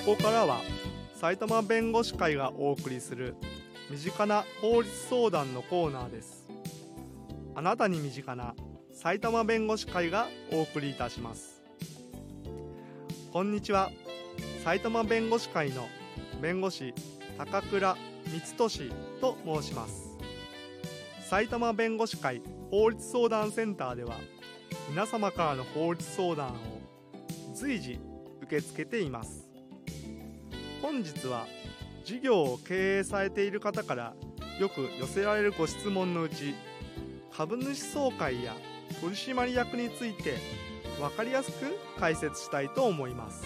ここからは埼玉弁護士会がお送りする身近な法律相談のコーナーです。あなたに身近な埼玉弁護士会がお送りいたします。こんにちは。埼玉弁護士会の弁護士高倉光俊と申します。埼玉弁護士会法律相談センターでは皆様からの法律相談を随時受け付けています。本日は事業を経営されている方からよく寄せられるご質問のうち、株主総会や取締役について分かりやすく解説したいと思います。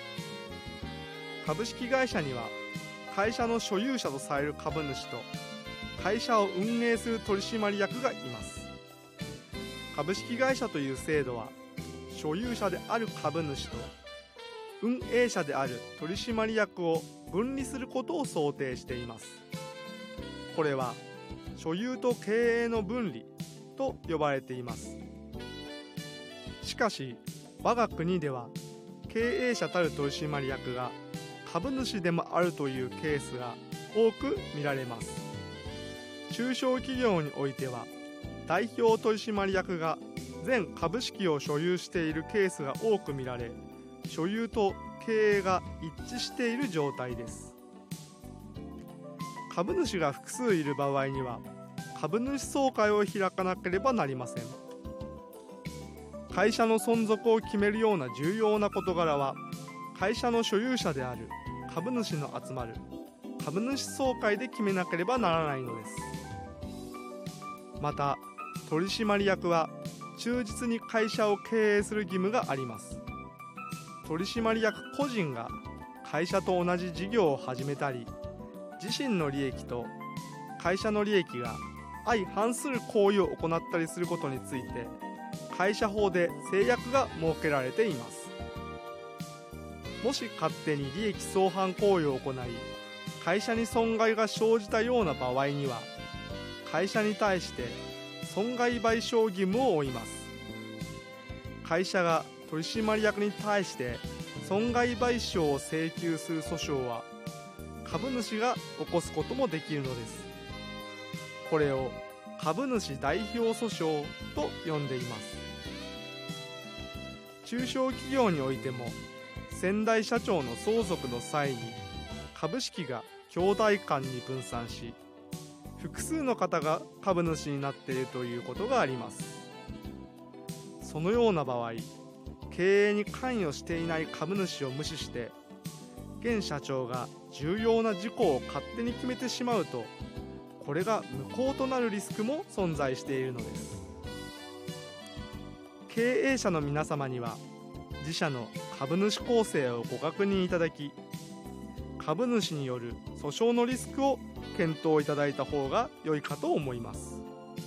株式会社には会社の所有者とされる株主と会社を運営する取締役がいます。株式会社という制度は所有者である株主と運営者である取締役を分離することを想定しています。これは所有と経営の分離と呼ばれています。しかし我が国では経営者たる取締役が株主でもあるというケースが多く見られます。中小企業においては代表取締役が全株式を所有しているケースが多く見られ、所有と経営が一致している状態です。株主が複数いる場合には株主総会を開かなければなりません。会社の存続を決めるような重要な事柄は会社の所有者である株主の集まる株主総会で決めなければならないのです。また取締役は忠実に会社を経営する義務があります。取締役個人が会社と同じ事業を始めたり、自身の利益と会社の利益が相反する行為を行ったりすることについて会社法で制約が設けられています。もし勝手に利益相反行為を行い会社に損害が生じたような場合には会社に対して損害賠償義務を負います。会社が取締役に対して損害賠償を請求する訴訟は株主が起こすこともできるのです。これを株主代表訴訟と呼んでいます。中小企業においても先代社長の相続の際に株式が兄弟間に分散し複数の方が株主になっているということがあります。そのような場合、経営に関与していない株主を無視して現社長が重要な事項を勝手に決めてしまうと、これが無効となるリスクも存在しているのです。経営者の皆様には自社の株主構成をご確認いただき、株主による訴訟のリスクを検討いただいた方が良いかと思います。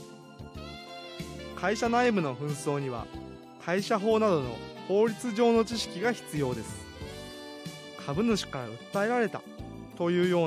会社内部の紛争には会社法などの法律上の知識が必要です。株主から訴えられたというような